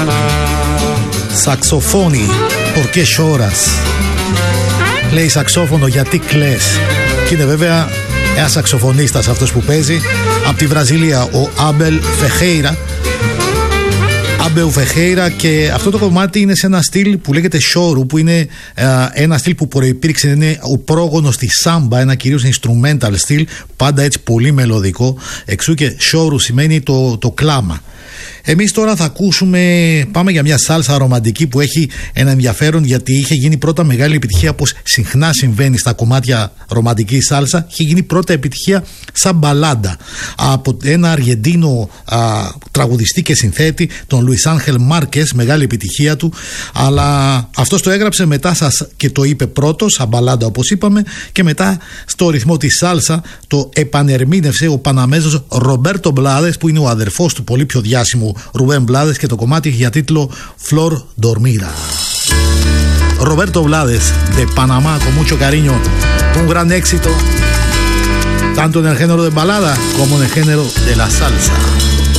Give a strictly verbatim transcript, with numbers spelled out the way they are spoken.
Σαξοφόνι, ¿por qué lloras? Λέει σαξόφωνο, γιατί κλαις. Και είναι βέβαια ένας σαξοφωνίστας αυτός που παίζει, από τη Βραζιλία, ο Άμπελ Φεχέιρα. Άμπελ Φεχέιρα, και αυτό το κομμάτι είναι σε ένα στυλ που λέγεται σόρου, που είναι α, ένα στυλ που προϋπήρξε, είναι ο πρόγονος της σάμπα, ένα κυρίως instrumental στυλ, πάντα έτσι πολύ μελωδικό, εξού και σόρου σημαίνει το, το κλάμα. Εμείς τώρα θα ακούσουμε, πάμε για μια σάλσα ρομαντική που έχει ένα ενδιαφέρον, γιατί είχε γίνει πρώτα μεγάλη επιτυχία, όπως συχνά συμβαίνει στα κομμάτια ρομαντική σάλσα, είχε γίνει πρώτα επιτυχία σαν μπαλάντα από ένα Αργεντίνο α, τραγουδιστή και συνθέτη, τον Λουίς Άγχελ Μάρκες, μεγάλη επιτυχία του, αλλά αυτός το έγραψε μετά σας και το είπε πρώτος σαν μπαλάντα, όπως είπαμε, και μετά στο ρυθμό της σάλσα το επανερμήνευσε ο Παναμέζος Ρομπέρτο Μπλάδες, που είναι ο αδερφός του πολύ πιο διάσημου Rubén Blades, και το κομμάτι έχει για τίτλο Flor Dormida. Roberto Blades de Panamá, con mucho cariño, un gran éxito tanto en el género de balada como en el género de la salsa.